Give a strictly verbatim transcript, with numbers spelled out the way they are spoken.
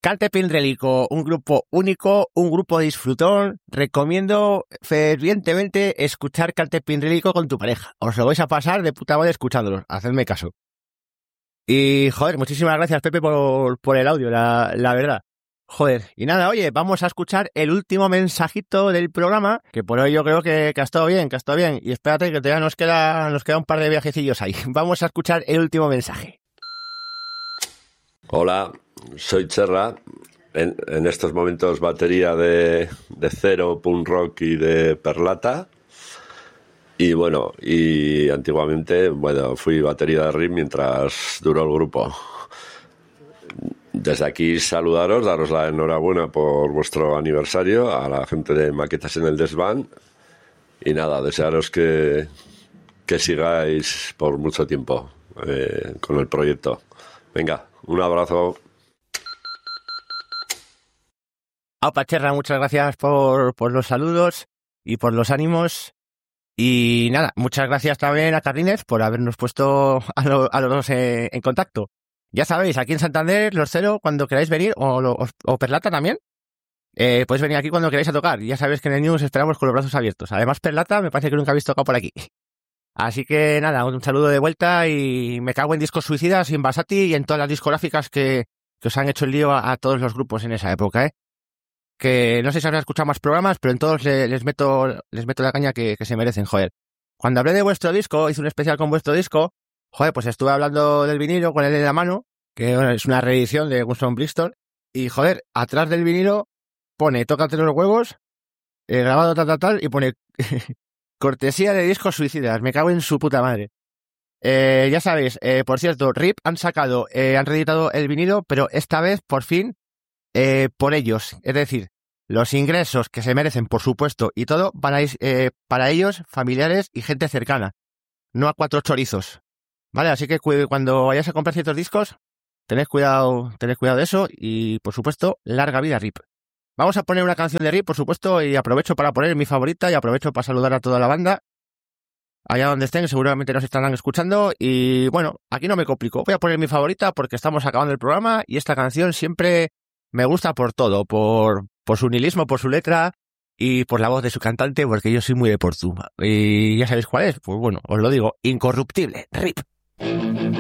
Cartepin Relico, un grupo único, un grupo disfrutón. Recomiendo fervientemente escuchar Cartepin Relico con tu pareja. Os lo vais a pasar de puta madre escuchándolos. Hacedme caso. Y, joder, muchísimas gracias, Pepe, por, por el audio, la, la verdad. Joder, y nada, oye, vamos a escuchar el último mensajito del programa, que por hoy yo creo que, que ha estado bien, que ha estado bien. Y espérate, que todavía nos queda, nos queda un par de viajecillos ahí. Vamos a escuchar el último mensaje. Hola, soy Cherra. En, en estos momentos batería de, de Cero, Punk Rock y de Perlata. Y bueno, y antiguamente, bueno, fui batería de R I P mientras duró el grupo. Desde aquí saludaros, daros la enhorabuena por vuestro aniversario, a la gente de Maquetas en el Desván. Y nada, desearos que, que sigáis por mucho tiempo eh, con el proyecto. Venga, un abrazo. Aupa Cherra, muchas gracias por, por los saludos y por los ánimos. Y nada, muchas gracias también a Carrines por habernos puesto a, lo, a los dos en, en contacto. Ya sabéis, aquí en Santander, los Cero, cuando queráis venir, o, o, o Perlata también, eh, podéis venir aquí cuando queráis a tocar. Ya sabéis que en el News esperamos con los brazos abiertos. Además, Perlata me parece que nunca habéis tocado por aquí. Así que nada, un saludo de vuelta y me cago en Discos Suicidas y en Basati y en todas las discográficas que, que os han hecho el lío a, a todos los grupos en esa época, ¿eh? Que no sé si habréis escuchado más programas, pero en todos les, les meto les meto la caña que, que se merecen, joder. Cuando hablé de vuestro disco, hice un especial con vuestro disco, joder, pues estuve hablando del vinilo con él en la mano, que es una reedición de Winston Bristol, y joder, atrás del vinilo pone Tócate los huevos, eh, grabado tal tal tal, y pone cortesía de Discos Suicidas, me cago en su puta madre. Eh, ya sabéis, eh, por cierto, R I P han sacado, eh, han reeditado el vinilo, pero esta vez, por fin, eh, por ellos, es decir, los ingresos que se merecen, por supuesto, y todo, van a ir eh, para ellos, familiares y gente cercana, no a cuatro chorizos, ¿vale? Así que cu- cuando vayáis a comprar ciertos discos, tened cuidado, tened cuidado de eso y, por supuesto, larga vida R I P. Vamos a poner una canción de R I P, por supuesto, y aprovecho para poner mi favorita y aprovecho para saludar a toda la banda, allá donde estén, seguramente nos estarán escuchando. Y bueno, aquí no me complico, voy a poner mi favorita porque estamos acabando el programa y esta canción siempre me gusta por todo, por, por su nihilismo, por su letra y por la voz de su cantante, porque yo soy muy de Portu. Y ya sabéis cuál es, pues bueno, os lo digo, Incorruptible, R I P.